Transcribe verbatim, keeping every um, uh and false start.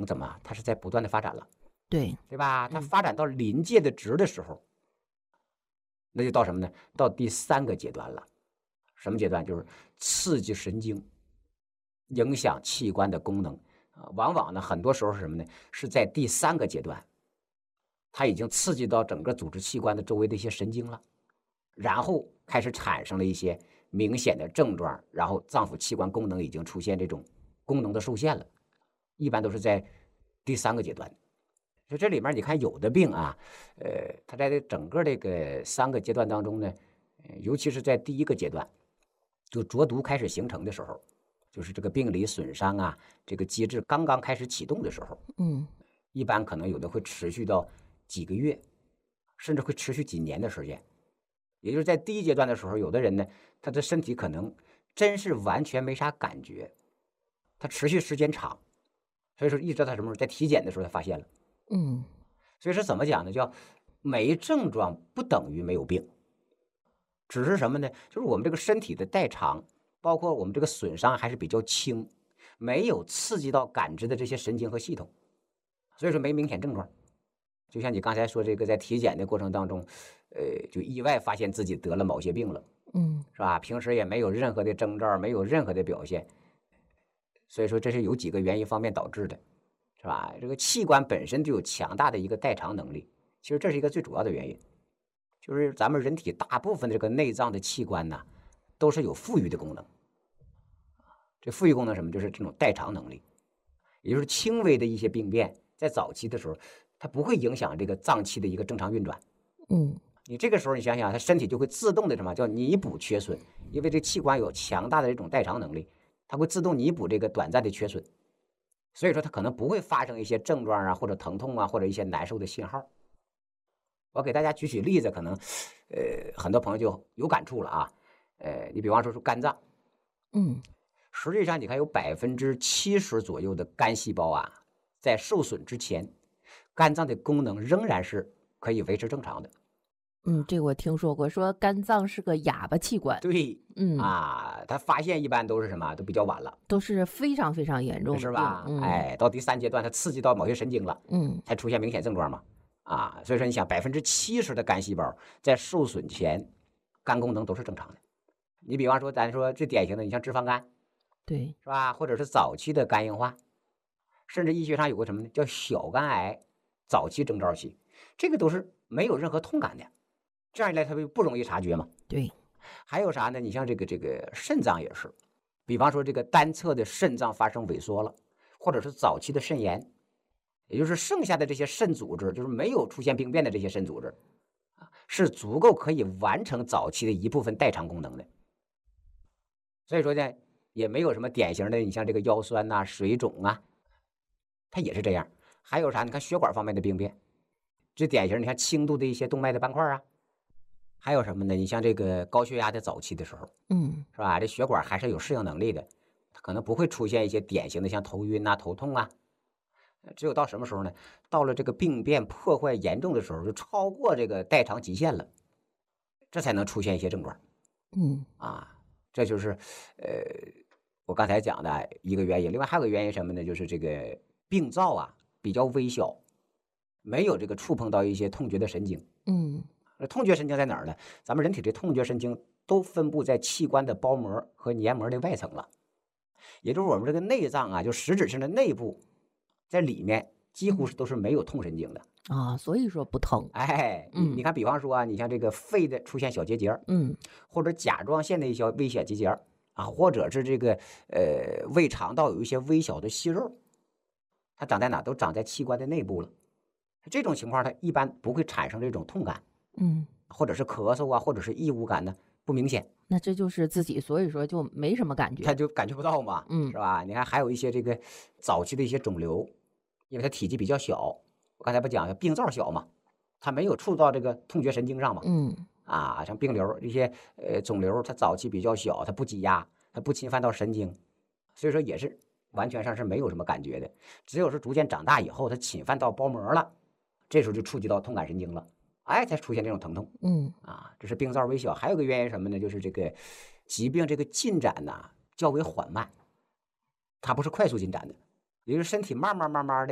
程怎么？它是在不断的发展了， 对对吧？它嗯发展到临界的值的时候，那就到什么呢？到第三个阶段了。什么阶段？就是刺激神经，影响器官的功能啊。往往呢，很多时候是什么呢？是在第三个阶段，它已经刺激到整个组织器官的周围的一些神经了，然后开始产生了一些明显的症状，然后脏腑器官功能已经出现这种功能的受限了，一般都是在第三个阶段。所以这里面你看有的病啊，呃，它在这整个这个三个阶段当中呢，呃尤其是在第一个阶段，就浊毒开始形成的时候，就是这个病理损伤啊，这个机制刚刚开始启动的时候， 嗯一般可能有的会持续到几个月，甚至会持续几年的时间。也就是在第一阶段的时候，有的人呢，他的身体可能真是完全没啥感觉，他持续时间长，所以说一直到他什么时候，在体检的时候才发现了。 嗯所以说怎么讲呢？叫没症状不等于没有病，只是什么呢？就是我们这个身体的代偿，包括我们这个损伤还是比较轻，没有刺激到感知的这些神经和系统，所以说没明显症状。就像你刚才说这个，在体检的过程当中，呃，就意外发现自己得了某些病了， 嗯是吧？平时也没有任何的征兆，没有任何的表现，所以说这是有几个原因方面导致的，是吧？这个器官本身就有强大的一个代偿能力，其实这是一个最主要的原因，就是咱们人体大部分的这个内脏的器官呢，都是有富裕的功能。这富裕功能什么？就是这种代偿能力，也就是轻微的一些病变，在早期的时候，它不会影响这个脏器的一个正常运转。 嗯你这个时候，你想想，它身体就会自动的什么叫弥补缺损，因为这器官有强大的这种代偿能力，它会自动弥补这个短暂的缺损，所以说它可能不会发生一些症状啊，或者疼痛啊，或者一些难受的信号。我给大家举举例子，可能，呃，很多朋友就有感触了啊。呃，你比方说是肝脏， 嗯实际上你看有百分之七十左右的肝细胞啊，在受损之前，肝脏的功能仍然是可以维持正常的。 嗯，这个我听说过，说肝脏是个哑巴器官， 对， 嗯， 啊，它发现一般都是什么？都比较晚了， 都是非常非常严重的病， 是吧？ 嗯哎，到第三阶段，它刺激到某些神经了， 嗯才出现明显症状嘛。啊，所以说你想，百分之七十的肝细胞在受损前，肝功能都是正常的。你比方说，咱说最典型的，你像脂肪肝， 对， 是吧？或者是早期的肝硬化，甚至医学上有个什么呢？叫小肝癌早期征兆期，这个都是没有任何痛感的。这样一来，它就不容易察觉嘛。 对， 还有啥呢？你像这个这个肾脏也是，比方说这个单侧的肾脏发生萎缩了，或者是早期的肾炎，也就是剩下的这些肾组织，就是没有出现病变的这些肾组织，啊，是足够可以完成早期的一部分代偿功能的。所以说呢，也没有什么典型的，你像这个腰酸呐、水肿啊，它也是这样。还有啥？你看血管方面的病变，最典型，你看轻度的一些动脉的斑块啊。还有什么呢？你像这个高血压的早期的时候， 嗯是吧？这血管还是有适应能力的，它可能不会出现一些典型的像头晕呐、头痛啊。只有到什么时候呢？到了这个病变破坏严重的时候，就超过这个代偿极限了，这才能出现一些症状嗯啊。这就是呃我刚才讲的一个原因。另外还有个原因什么呢？就是这个病灶啊比较微小，没有这个触碰到一些痛觉的神经。 嗯痛觉神经在哪儿呢？咱们人体的痛觉神经都分布在器官的包膜和黏膜的外层了，也就是我们这个内脏啊，就实质性的内部，在里面几乎是都是没有痛神经的。 啊，所以说不疼， 哎，你嗯你看，比方说啊，你像这个肺的出现小结节， 嗯或者甲状腺的一些微小结节啊，或者是这个呃胃肠道有一些微小的息肉，它长在哪？都长在器官的内部了。这种情况它一般不会产生这种痛感， 嗯， 或者是咳嗽啊，或者是异物感呢，不明显， 那这就是自己，所以说就没什么感觉， 他就感觉不到嘛， 嗯是吧？你看还有一些这个早期的一些肿瘤，因为它体积比较小，我刚才不讲病灶小嘛，它没有触到这个痛觉神经上嘛， 嗯啊，像病瘤一些呃肿瘤，它早期比较小，它不积压，它不侵犯到神经，所以说也是完全上是没有什么感觉的。只有是逐渐长大以后，它侵犯到包膜了，这时候就触及到痛感神经了，哎，才出现这种疼痛。 嗯啊，这是病灶微小。还有个原因什么呢？就是这个疾病这个进展呐、较为缓慢，它不是快速进展的，也就是身体慢慢慢慢的。